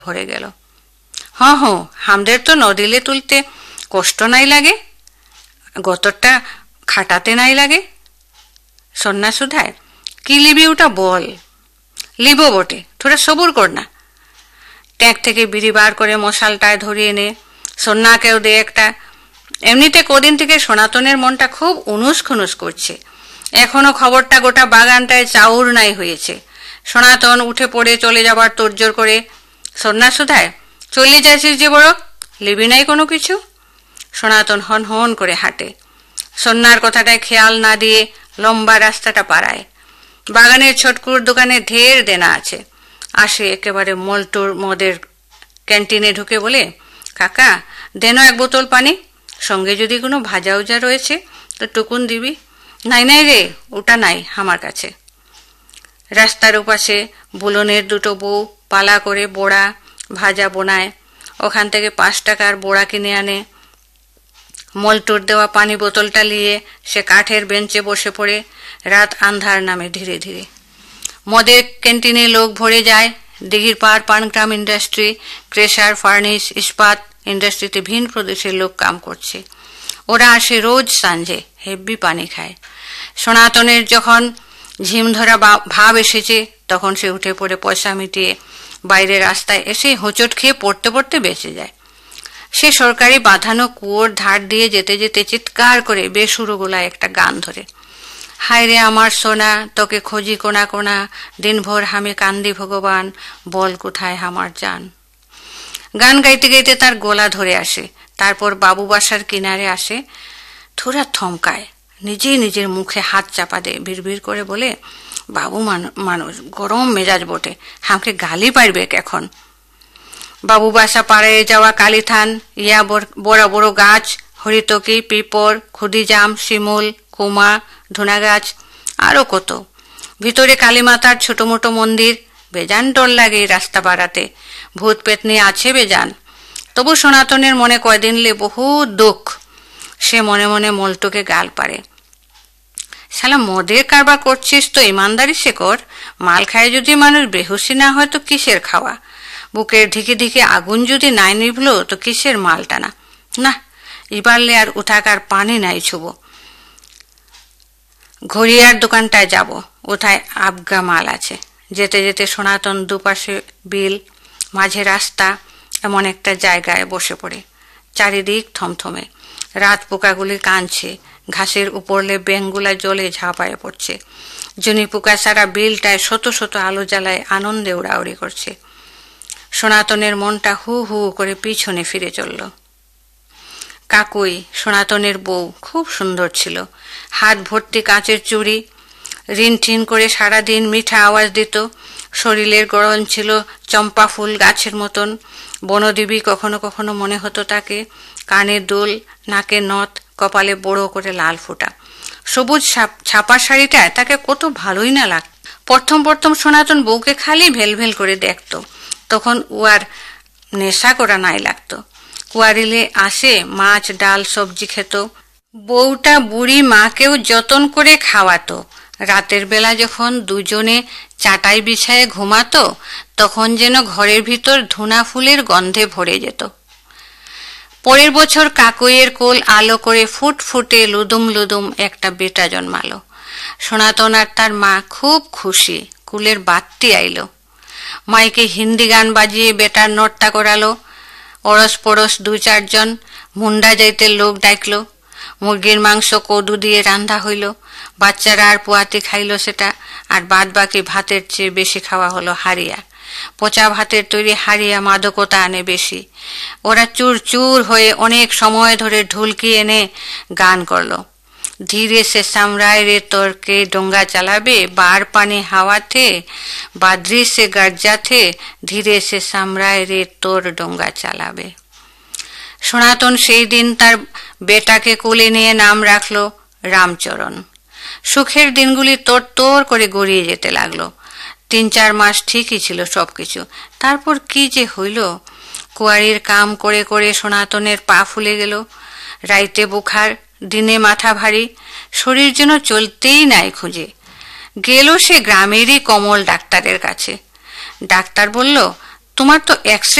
ভরে গেল। হ্যাঁ হ্যাঁ, আমাদের তো নদীলে তুলতে কষ্ট নাই লাগে, গতরটা খাটাতে নাই লাগে। সন্ন্যাসুধায়, কি লিবি ওটা বল। লিব বটে, তোরা সবুর কর না। ট্যাঙ্ক থেকে বিড়ি বার করে মশালটায় ধরিয়ে নে, সন্ন্যাকেও দে একটা। এমনিতে কদিন থেকে সনাতনের মনটা খুব উনুস খুনুস করছে। এখনো খবরটা গোটা বাগানটায় চাউর নাই হয়েছে। সনাতন উঠে পড়ে চলে যাবার তোড়জোড় করে। সন্ন্যাসুধায়, চলে যাচ্ছিস যে বড়, লিবি নাই কোনো কিছু। সনাতন হন হন করে হাঁটে, সন্ন্যার কথাটায় খেয়াল না দিয়ে লম্বা রাস্তাটা পাড়ায়। বাগানের ছোটকুর দোকানে ঢের দেনা আছে। আসে একেবারে মল্টুর মদের ক্যান্টিনে ঢুকে বলে, কাকা দেন এক বোতল পানি, সঙ্গে যদি কোনো ভাজা উজা রয়েছে তো টুকুন দিবি। নাই নাই রে, ওটা নাই আমার কাছে। রাস্তার ওপাশে বুলনের দুটো বউ পালা করে বড়া ভাজা বোনায়, ওখান থেকে 5 টাকার বড়া কিনে আনে। মল্টুর দেওয়া পানি বোতলটা নিয়ে সে কাঠের বেঞ্চে বসে পড়ে। রাত আন্ধার নামে ধীরে ধীরে। মদের ক্যান্টিনে লোক ভরে যায়। দিঘির পাড় পানগ্রাম ইন্ডাস্ট্রি, ক্রেশার, ফার্নিশ, ইস্পাত ইন্ডাস্ট্রিতে ভিন প্রদেশের লোক কাম করছে। ওরা আসে রোজ সাঁঝে, হেব্বি পানি খায়। সনাতনের যখন ঝিম ধরা ভাব এসেছে তখন সে উঠে পড়ে পয়সা মিটিয়ে বাইরে রাস্তায় এসে হোঁচট খেয়ে পড়তে পড়তে বেঁচে যায়। সে সরকারি বাঁধানো কুয়োর ধার দিয়ে যেতে যেতে চিৎকার করে বেসুরো গলায় একটা গান ধরে, হায় রে আমার সোনা তোকে খোঁজি কোনা কোনা, দিনভর আমি কান্দি ভগবান, বল কোথায় আমার জান। গান গাইতে গাইতে তার গলা ধরে আসে। তারপর বাবু বাসার কিনারে আসে, থোড়া থমকায়, নিজেই নিজের মুখে হাত চাপা দেয়, ভিড় করে বলে, বাবু মানুষ, গরম মেজাজ বটে, আমাকে গালি পারবে এখন। বাবু বাসা পাড়ায় যাওয়া কালীথান, ইয়া বড় বড় গাছ, হরিতকি, পিপর, খুদিজাম, শিমুল, কুমা, ধুনা গাছ, আরো কত। ভিতরে কালীমাতার ছোট মোটো মন্দির। বেজান ডর লাগে এই রাস্তা বাড়াতে, ভূত পেতনি আছে বেজান। তবু সনাতনের মনে কয়দিনলে বহু দুঃখ। সে মনে মনে মল্টুকে গাল পারে, শালা মদের কারবার করছিস তো ইমানদারি সে কর, মাল খায় যদি মানুষ বেহুশি না হয় তো কিসের খাওয়া, বুকের ধিকে ধিকে আগুন যদি নাই নিভলো তো কিসের মাল টানা। না, এবারলে আর উঠাকার পানি নাই ছুব। ঘড়িয়ার দোকানটায় যাব, ওথায় আবগা মাল আছে। যেতে যেতে সনাতন দুপাশে বিল, মাঝে রাস্তা, এমন একটা জায়গায় বসে পড়ে। চারিদিক থমথমে, রাত পোকাগুলি কাঁদছে, ঘাসের উপরলে ব্যাঙগুলা জলে ঝাঁপায়ে পড়ছে। জুনি পোকা সারা বিলটায় শত শত আলো জ্বালায় আনন্দে উড়াউড়ি করছে। সনাতনের মনটা হু হু করে পিছনে ফিরে চলল। কাকুই, সনাতনের বউ, খুব সুন্দর ছিল। হাত ভর্তি কাঁচের চুড়ি, রিন ঠিন করে সারাদিন মিঠা আওয়াজ দিত। শরীরের গড়ন ছিল চম্পা ফুল গাছের মতন। বনদেবী কখনো কখনো মনে হতো তাকে। কানের দুল, নাকে নথ, কপালে বড় করে লাল ফোঁটা। সবুজ ছাপা শাড়িটা তাকে কত ভালোই না লাগত। প্রথম সনাতন বউকে খালি ভেলভেল করে দেখত, তখন উয়ার নেশা করা নাই লাগতো। কুয়ারিলে আসে মাছ ডাল সবজি খেত। বউটা বুড়ি মাকেও যতন করে খাওয়াতো। রাতের বেলা যখন দুজনে চাটাই বিছায়ে ঘুমাতো তখন যেন ঘরের ভিতর ধুনা ফুলের গন্ধে ভরে যেত। পরের বছর কাকুইয়ের কোল আলো করে ফুটফুটে লুদুম লুদুম একটা বেটা জন্মালো। সনাতন আর তার মা খুব খুশি, কুলের বাত্তি আইলো। মাইকে হিন্দি গান বাজিয়ে বেটার নট্টা করালো। অড়স পড়স 2-4 জন মুন্ডা যাইতে লোক ডাকলো। মুরগির মাংস কদু দিয়ে রান্ধা হইল। বাচ্চারা আর পোয়াতি খাইল সেটা, আর বাদ বাকি ভাতের চেয়ে বেশি খাওয়া হলো হারিয়া। পচা ভাতের তৈরি হারিয়া মাদকতা আনে বেশি। ওরা চুর চুর হয়ে অনেক সময় ধরে ঢুলকি এনে গান করলো, ধীরে সে সামরায় রে তোরকে ডোঙ্গা চালাবে, বার পানি হাওয়াতে, বাদ্রি সে গর্জাতে, ধীরে সে সামরায় রে তোর ডোঙ্গা চালাবে। সনাতন সেই দিন তার বেটাকে কোলে নিয়ে নাম রাখলো রামচরণ। সুখের দিনগুলি তোর করে গড়িয়ে যেতে লাগলো। 3-4 মাস ঠিকই ছিল সবকিছু। তারপর কি যে হইল। কুয়ারির কাম করে করে সনাতনের পা ফুলে গেল। রাইতে বুখার, দিনে মাথা ভারী, শরীর যেন চলতেই নাই খুঁজে। গেল সে গ্রামেরই কমল ডাক্তারের কাছে। ডাক্তার বলল, তোমার তো এক্স